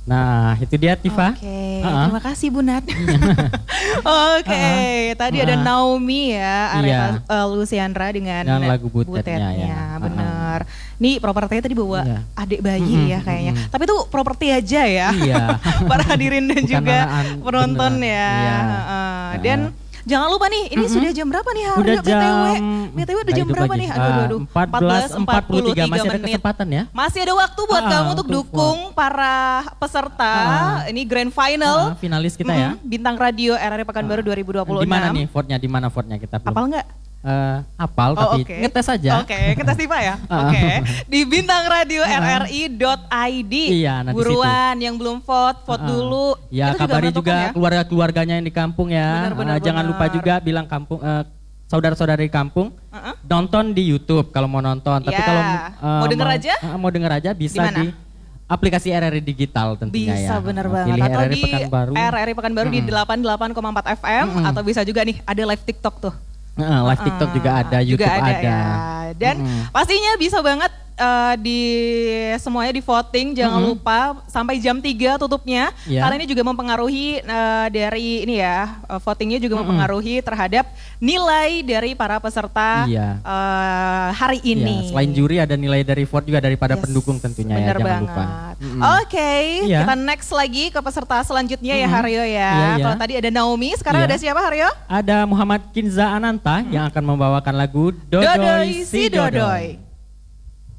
Nah, itu dia Tifa. Oke, terima kasih Bu Nat. Oke, tadi ada Naomi ya, Arya Luciandra dengan lagu Butetnya ya. Bener. Nih propertinya tadi bawa adik bayi ya kayaknya. Tapi itu properti aja ya. Iya. Para hadirin dan juga penonton ya. Dan jangan lupa nih, ini sudah jam berapa nih Haryo? Udah BTW udah jam berapa nih? Aduh. 14.43 masih ada kesempatan ya. Masih ada waktu buat kamu untuk dukung para peserta. Ini grand final. Finalis kita ya. Bintang Radio RRI Pekanbaru 2026. Di mana nih vote-nya? Di mana vote-nya kita belum? Apal nggak? Apal tapi ngetes aja. Ngetes Tifa ya. Di bintangradio.rri.id. Iya, buruan yang belum vote dulu. Ya, kabari juga keluarga-keluarganya yang di kampung ya. Jangan lupa juga bilang kampung saudara-saudara di kampung nonton di YouTube kalau mau nonton. Tapi kalau mau denger aja bisa di aplikasi RRI Digital tentunya ya. Bisa bener banget. Pilih atau RRI di Pekanbaru. RRI Pekanbaru di 88,4 FM atau bisa juga nih ada live TikTok tuh. Live TikTok juga ada, YouTube juga ada. Ya. Dan pastinya bisa banget semuanya di voting, jangan lupa sampai jam 3 tutupnya. Karena ini juga mempengaruhi dari ini ya, votingnya juga mempengaruhi terhadap nilai dari para peserta hari ini. Selain juri ada nilai dari vote juga daripada pendukung tentunya ya, jangan lupa. Kita next lagi ke peserta selanjutnya ya Haryo ya. Kalau tadi ada Naomi, sekarang ada siapa Haryo? Ada Muhammad Kinza Ananta yang akan membawakan lagu Dodoi Si Dodoi.